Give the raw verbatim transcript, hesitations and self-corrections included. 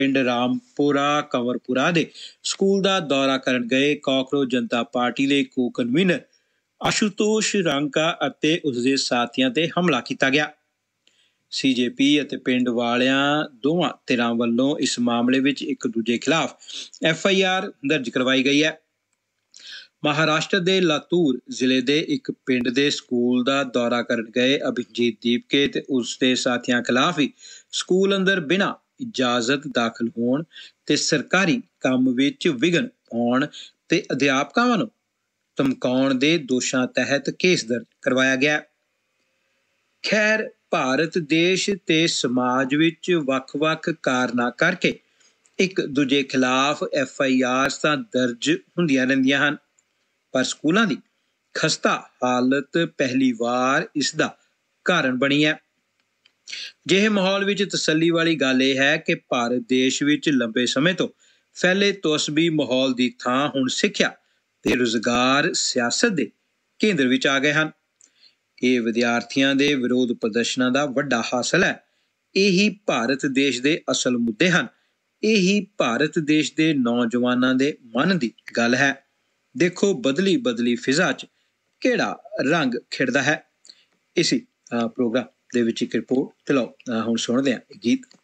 ਪਿੰਡ ਰਾਮਪੁਰਾ ਕੰਵਰਪੁਰਾ ਦੇ ਸਕੂਲ ਦਾ ਦੌਰਾ ਕਰਨ ਗਏ ਕਾਕਰੋਚ ਜਨਤਾ ਪਾਰਟੀ ਦੇ ਕੋ ਕਨਵੀਨਰ ਆਸ਼ੂਤੋਸ਼ ਰਾਂਕਾ ਅਤੇ ਉਸਦੇ ਸਾਥੀਆਂ ਤੇ ਹਮਲਾ ਕੀਤਾ ਗਿਆ। ਸੀ ਜੇ ਪੀ ਅਤੇ ਪਿੰਡ ਵਾਲਿਆਂ ਦੋਵਾਂ ਧਿਰਾਂ ਵੱਲੋਂ ਇਸ ਮਾਮਲੇ ਵਿੱਚ ਇੱਕ ਦੂਜੇ ਖਿਲਾਫ ਐਫ ਆਈ ਆਰ ਦਰਜ ਕਰਵਾਈ ਗਈ ਹੈ। ਮਹਾਰਾਸ਼ਟਰ ਦੇ ਲਾਤੂਰ ਜ਼ਿਲ੍ਹੇ ਦੇ ਇੱਕ ਪਿੰਡ ਦੇ ਸਕੂਲ ਦਾ ਦੌਰਾ ਕਰਨ ਗਏ ਅਭਿਜੀਤ ਦੀਪਕੇ ਤੇ ਉਸਦੇ ਸਾਥੀਆਂ ਖਿਲਾਫ ਹੀ ਸਕੂਲ ਅੰਦਰ ਬਿਨਾਂ ਇਜਾਜ਼ਤ ਦਾਖਲ ਹੋਣ ਤੇ ਸਰਕਾਰੀ ਕੰਮ ਵਿੱਚ ਵਿਘਨ ਪਾਉਣ ਤੇ ਅਧਿਆਪਕਾਂ ਨੂੰ ਧਮਕਾਉਣ ਦੇ ਦੋਸ਼ਾਂ ਤਹਿਤ ਕੇਸ ਦਰਜ ਕਰਵਾਇਆ ਗਿਆ। ਖੈਰ, ਭਾਰਤ ਦੇਸ਼ ਤੇ ਸਮਾਜ ਵਿੱਚ ਵੱਖ-ਵੱਖ ਕਾਰਨਾਂ ਕਰਕੇ ਇੱਕ ਦੂਜੇ ਖਿਲਾਫ ਐਫ ਆਈ ਆਰ ਤਾਂ ਦਰਜ ਹੁੰਦੀਆਂ ਰਹਿੰਦੀਆਂ ਹਨ, ਪਰ ਸਕੂਲਾਂ ਦੀ ਖਸਤਾ ਹਾਲਤ ਪਹਿਲੀ ਵਾਰ ਇਸ ਦਾ ਕਾਰਨ ਬਣੀ ਹੈ। ਜਿਹੇ ਮਾਹੌਲ ਵਿੱਚ ਤਸੱਲੀ ਵਾਲੀ ਗੱਲ ਇਹ ਹੈ ਕਿ ਭਾਰਤ ਦੇਸ਼ ਵਿੱਚ ਲੰਬੇ ਸਮੇਂ ਤੋਂ ਫੈਲੇ ਤੁਅੱਸਬੀ ਮਾਹੌਲ ਦੀ ਥਾਂ ਹੁਣ ਸਿੱਖਿਆ ਤੇ ਰੁਜ਼ਗਾਰ ਸਿਆਸਤ ਦੇ ਕੇਂਦਰ ਵਿੱਚ ਆ ਗਏ ਹਨ। ਇਹ ਵਿਦਿਆਰਥੀਆਂ ਦੇ ਵਿਰੋਧ ਪ੍ਰਦਰਸ਼ਨਾਂ ਦਾ ਵੱਡਾ ਹਾਸਲ ਹੈ। ਇਹੀ ਭਾਰਤ ਦੇਸ਼ ਦੇ ਅਸਲ ਮੁੱਦੇ ਹਨ। ਇਹੀ ਭਾਰਤ ਦੇਸ਼ ਦੇ ਨੌਜਵਾਨਾਂ ਦੇ ਮਨ ਦੀ ਗੱਲ ਹੈ। ਦੇਖੋ ਬਦਲੀ ਬਦਲੀ ਫਿਜ਼ਾ 'ਚ ਕਿਹੜਾ ਰੰਗ ਖਿੜਦਾ ਹੈ। ਇਸੀ ਪ੍ਰੋਗਰਾਮ ਦੇ ਵਿੱਚ ਇੱਕ ਰਿਪੋਰਟ ਚਲਾਓ। ਹੁਣ ਸੁਣਦੇ ਹਾਂ ਗੀਤ।